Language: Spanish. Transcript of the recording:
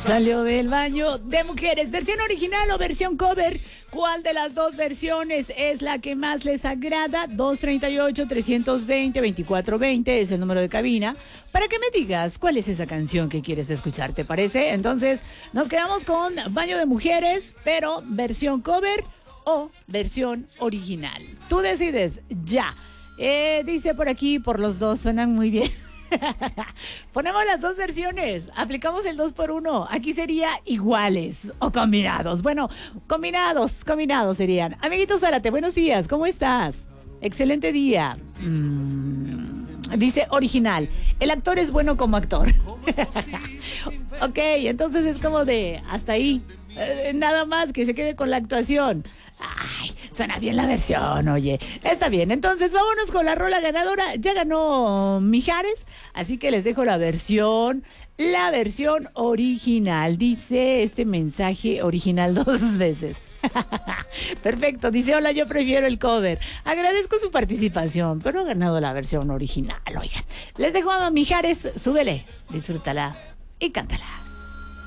Salió del baño de mujeres. ¿Versión original o versión cover? ¿Cuál de las dos versiones es la que más les agrada? 238-320-2420 es el número de cabina para que me digas cuál es esa canción que quieres escuchar, ¿te parece? Entonces, nos quedamos con Baño de Mujeres, pero versión cover o versión original. Tú decides, ya. Dice por aquí, por los dos, suenan muy bien. Ponemos las dos versiones, aplicamos el 2x1. Aquí sería iguales o combinados. Bueno, combinados serían. Amiguito Zárate, buenos días, ¿cómo estás? Excelente día. Dice original. El actor es bueno como actor. Ok, entonces es como de hasta ahí. Nada más que se quede con la actuación. Ay, suena bien la versión, oye. Está bien, entonces vámonos con la rola ganadora. Ya ganó Mijares, así que les dejo la versión original. Dice este mensaje original 2 veces. Perfecto, dice, hola, yo prefiero el cover. Agradezco su participación, pero ha ganado la versión original, oigan. Les dejo a Mijares, súbele, disfrútala y cántala.